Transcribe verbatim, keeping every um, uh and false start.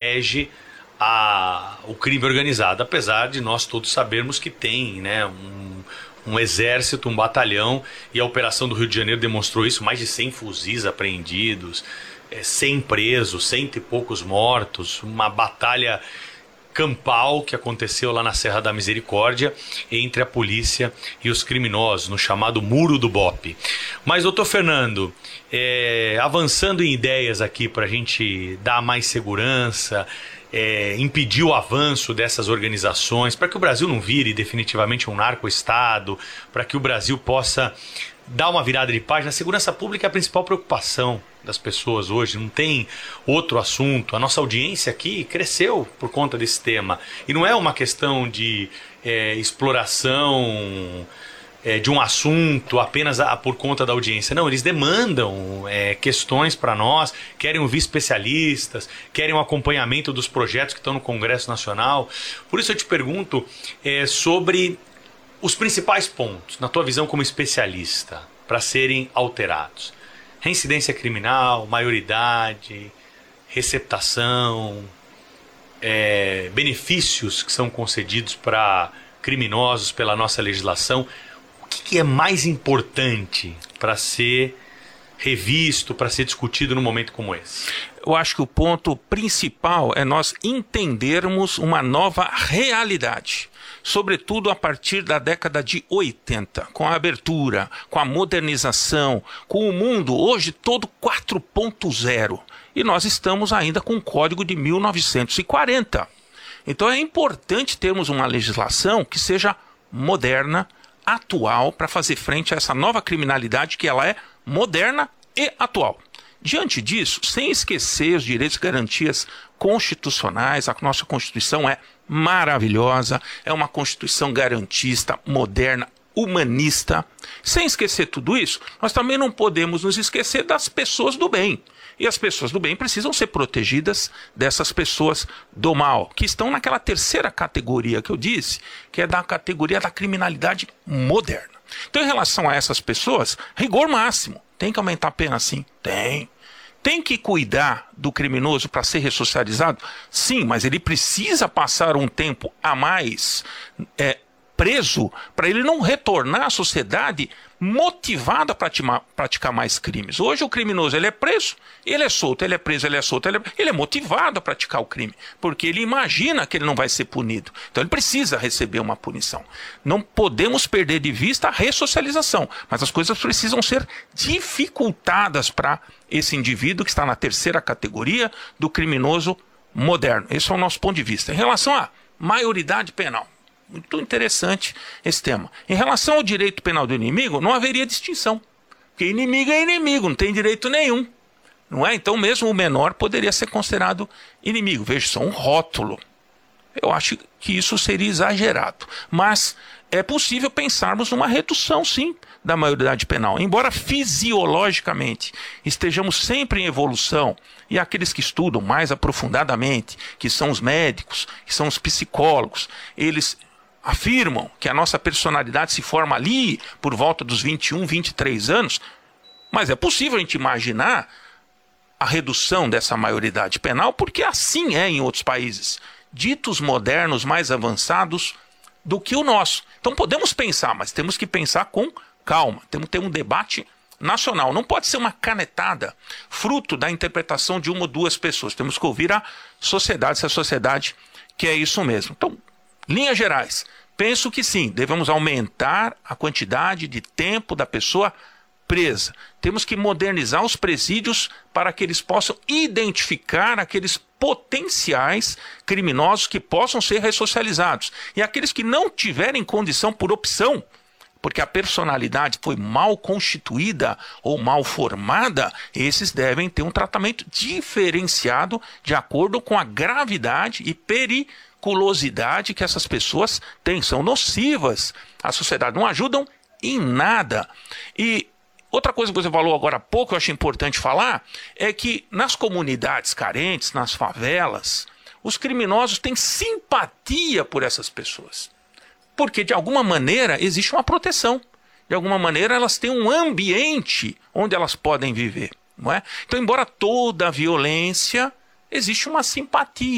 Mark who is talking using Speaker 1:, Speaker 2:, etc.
Speaker 1: rege a, o crime organizado, apesar de nós todos sabermos que tem, né, um, um exército, um batalhão, e a operação do Rio de Janeiro demonstrou isso, mais de cem fuzis apreendidos, é, cem presos, cento e poucos mortos, uma batalha campal que aconteceu lá na Serra da Misericórdia entre a polícia e os criminosos, no chamado Muro do Bope. Mas, doutor Fernando, é, avançando em ideias aqui para a gente dar mais segurança, é, impedir o avanço dessas organizações, para que o Brasil não vire definitivamente um narco-estado, para que o Brasil possa dar uma virada de página. A segurança pública é a principal preocupação das pessoas hoje, não tem outro assunto. A nossa audiência aqui cresceu por conta desse tema, e não é uma questão de é, exploração é, de um assunto apenas a, por conta da audiência, não, eles demandam é, questões para nós, querem ouvir especialistas, querem um acompanhamento dos projetos que estão no Congresso Nacional. Por isso eu te pergunto é, sobre os principais pontos, na tua visão como especialista, para serem alterados. Reincidência criminal, maioridade, receptação, é, benefícios que são concedidos para criminosos pela nossa legislação. O que, que é mais importante para ser revisto, para ser discutido num momento como esse?
Speaker 2: Eu acho que o ponto principal é nós entendermos uma nova realidade, sobretudo a partir da década de oitenta, com a abertura, com a modernização, com o mundo hoje todo quatro ponto zero. E nós estamos ainda com o Código de mil novecentos e quarenta. Então é importante termos uma legislação que seja moderna, atual, para fazer frente a essa nova criminalidade que ela é moderna e atual. Diante disso, sem esquecer os direitos e garantias constitucionais, a nossa Constituição é maravilhosa, é uma Constituição garantista, moderna, humanista. Sem esquecer tudo isso, nós também não podemos nos esquecer das pessoas do bem. E as pessoas do bem precisam ser protegidas dessas pessoas do mal, que estão naquela terceira categoria que eu disse, que é da categoria da criminalidade moderna. Então, em relação a essas pessoas, rigor máximo. Tem que aumentar a pena, sim? Tem. Tem que cuidar do criminoso para ser ressocializado? Sim, mas ele precisa passar um tempo a mais é, preso para ele não retornar à sociedade motivado a praticar, praticar mais crimes. Hoje o criminoso ele é preso, ele é solto, ele é preso, ele é solto, ele é, ele é motivado a praticar o crime, porque ele imagina que ele não vai ser punido. Então ele precisa receber uma punição. Não podemos perder de vista a ressocialização, mas as coisas precisam ser dificultadas para esse indivíduo que está na terceira categoria do criminoso moderno. Esse é o nosso ponto de vista. Em relação à maioridade penal, muito interessante esse tema. Em relação ao direito penal do inimigo, não haveria distinção. Porque inimigo é inimigo, não tem direito nenhum. Não é? Então mesmo o menor poderia ser considerado inimigo. Veja, só um rótulo. Eu acho que isso seria exagerado. Mas é possível pensarmos numa redução, sim, da maioridade penal. Embora fisiologicamente estejamos sempre em evolução, e aqueles que estudam mais aprofundadamente, que são os médicos, que são os psicólogos, eles afirmam que a nossa personalidade se forma ali por volta dos vinte e um, vinte e três anos, mas é possível a gente imaginar a redução dessa maioridade penal, porque assim é em outros países, ditos modernos, mais avançados do que o nosso. Então podemos pensar, mas temos que pensar com calma, temos que ter um debate nacional. Não pode ser uma canetada, fruto da interpretação de uma ou duas pessoas. Temos que ouvir a sociedade, se a sociedade quer isso mesmo. Então, linhas gerais, penso que sim, devemos aumentar a quantidade de tempo da pessoa presa. Temos que modernizar os presídios para que eles possam identificar aqueles potenciais criminosos que possam ser ressocializados. E aqueles que não tiverem condição por opção, porque a personalidade foi mal constituída ou mal formada, esses devem ter um tratamento diferenciado de acordo com a gravidade e periculosidade que essas pessoas têm. São nocivas à sociedade, não ajudam em nada. E outra coisa que você falou agora há pouco, eu acho importante falar, é que nas comunidades carentes, nas favelas, os criminosos têm simpatia por essas pessoas. Porque, de alguma maneira, existe uma proteção. De alguma maneira, elas têm um ambiente onde elas podem viver. Não é? Então, embora toda a violência, existe uma simpatia.